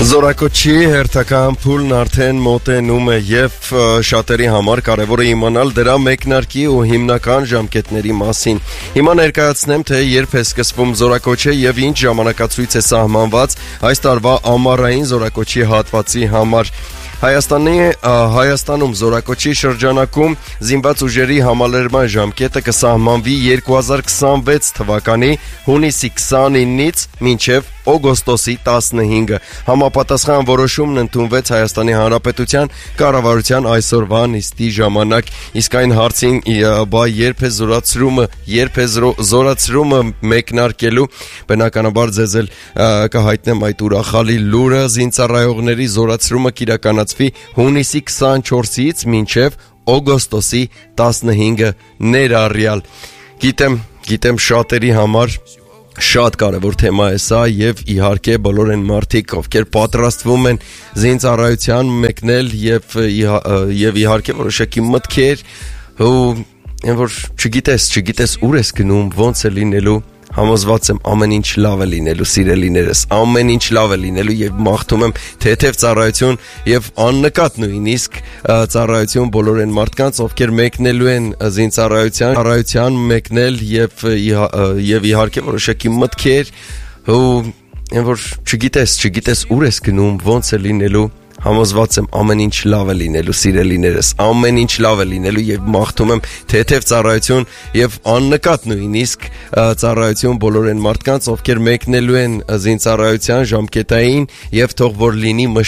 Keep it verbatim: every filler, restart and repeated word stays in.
Զորակոչի հերթական փուլն արդեն մոտենում է եւ շատերի համար կարեւոր է իմանալ դրա մեկնարկի ու հիմնական ժամկետների մասին։ Հիմա ներկայացնեմ, թե երբ է սկսվում զորակոչը եւ ինչ ժամանակացույց է սահմանված այս տարվա ամառային զորակոչի հատվածի համար։ Հայաստանի Հայաստանում զորակոչի շրջանակում զինված ուժերի համալրման ժամկետը կսահմանվի երկու հազար քսանվեց թվականի հունիսի քսանինից մինչև օգոստոսի տասնհինգը։ Համապատասխան որոշումն ընդունվեց Հայաստանի Հանրապետության կառավարության այսօրվա նիստի ժամանակ։ Իսկ այն հարցին, բա երբ է զորացրումը, երբ է զորացրումը մեկնարկելու, բնականաբար ձեզ էլ կհայտնեմ այդ ուրախալի լուրը, զինծառայողների զորացրումը կիրականացվի հունիսի քսանչորսից մինչև օգոստոսի տասնհինգը ներառյալ։ Գիտեմ, գիտեմ շատերի համար շատ կարևոր թեմա է սա եւ իհարկե բոլոր այն մարդիկ, ովքեր պատրաստվում են զինծառայության մեկնել եւ եւ իհարկե որոշակի մտքեր ու որ չգիտես, չգիտես ուր ես գնում, ոնց է լինելու, համոզված եմ ամեն ինչ լավ է լինելու, սիրելիներս, ամեն ինչ լավ է լինելու եւ մաղթում եմ թեթև ծառայություն եւ աննկատ նույնիսկ ծառայություն բոլոր այն մարդկանց, ովքեր մեկնելու են զինծառայության, ծառայության մեկնել եւ եւ իհարկե որոշակի մտքեր ու որ չգիտես, չգիտես ուր ես գնում, ոնց է լինելու, համոզված եմ ամեն ինչ լավ է լինելու, սիրելիներս, ամեն ինչ լավ է լինելու եւ մաղթում եմ թեթև ծառայություն եւ աննկատ նույնիսկ ծառայություն բոլոր այն մարդկանց, ովքեր մեկնելու են զինծառայության ժամկետային եւ թող որ լինի